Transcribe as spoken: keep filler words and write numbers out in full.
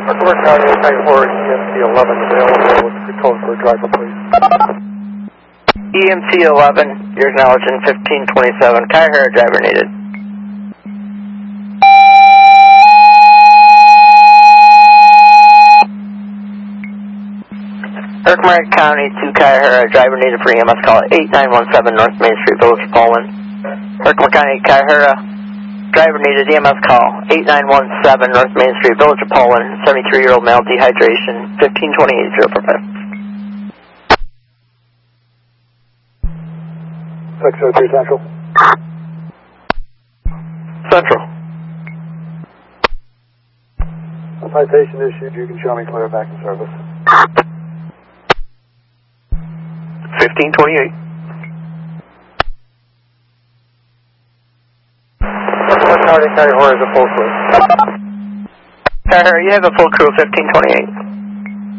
Clark County, Kaihura, E M T eleven available with the code for a driver, please. E M T eleven, you're acknowledging fifteen twenty-seven, Kaihura driver needed. Herkimer County to Kaihura, driver needed for E M S call at eight nine one seven North Main Street, Village of Poland. Herkimer County, Kaihura, driver needed E M S call eight nine one seven North Main Street, Village of Poland, seventy-three-year-old male, dehydration, fifteen twenty-eight, zero for five. six oh three Central. Central. A citation issued, you can show me clear back in service. fifteen twenty-eight. Clark County, Kaihura is a full crew. Kaihura, you have a full crew of fifteen twenty-eight.